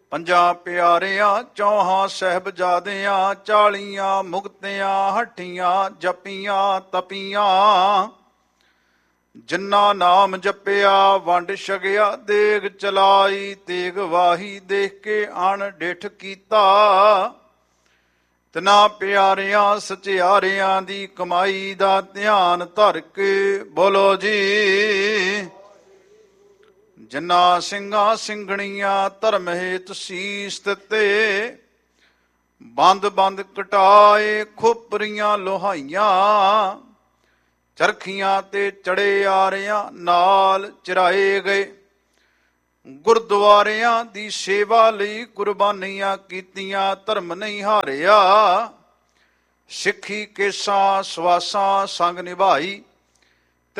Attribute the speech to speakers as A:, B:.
A: ਪੰਜਾਂ ਪਿਆਰਿਆਂ ਚੌਹਾਂ ਸਾਹਿਬਜ਼ਾਦਿਆਂ, 40 ਮੁਕਤਿਆਂ ਹੱਠੀਆਂ ਜਪੀਆਂ ਤਪੀਆਂ। ਜਿਨ੍ਹਾਂ ਨਾਮ ਜਪਿਆ ਵੰਡ ਛਕਿਆ, ਦੇਗ ਚਲਾਈ ਤੇਗ ਵਾਹੀ, ਦੇਖ ਕੇ ਅਣ ਡਿਠ ਕੀਤਾ। ਤਿਨਾਂ ਪਿਆਰਿਆਂ ਸਚਿਆਰਿਆਂ ਦੀ ਕਮਾਈ ਦਾ ਧਿਆਨ ਧਰ ਕੇ ਬੋਲੋ ਜੀ। ਜਿਨ੍ਹਾਂ ਸਿੰਘਾਂ ਸਿੰਘਣੀਆਂ ਧਰਮ ਹੇਤ ਸੀਸ ਦਿੱਤੇ, ਬੰਦ ਬੰਦ ਕਟਾਏ ਖੋਪਰੀਆਂ ਲੋਹਾਈਆਂ। ਚਰਖੀਆਂ ਤੇ ਚੜੇ ਆਰਿਆਂ ਨਾਲ ਚਰਾਏ ਗਏ, ਗੁਰਦੁਆਰਿਆਂ ਦੀ ਸੇਵਾ ਲਈ ਕੁਰਬਾਨੀਆਂ ਕੀਤੀਆਂ, ਧਰਮ ਨਹੀਂ ਹਾਰਿਆ। ਸਿੱਖੀ ਕੇਸਾਂ ਸਵਾਸਾਂ ਸੰਗ ਨਿਭਾਈ,